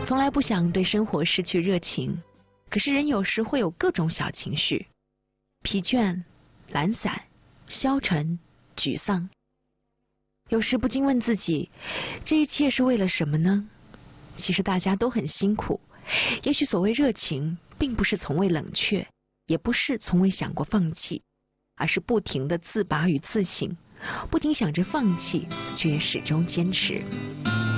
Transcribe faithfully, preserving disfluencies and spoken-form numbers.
从来不想对生活失去热情，可是人有时会有各种小情绪，疲倦、懒散、消沉、沮丧。有时不禁问自己，这一切是为了什么呢？其实大家都很辛苦，也许所谓热情，并不是从未冷却，也不是从未想过放弃，而是不停的自拔与自省，不停想着放弃，却也始终坚持。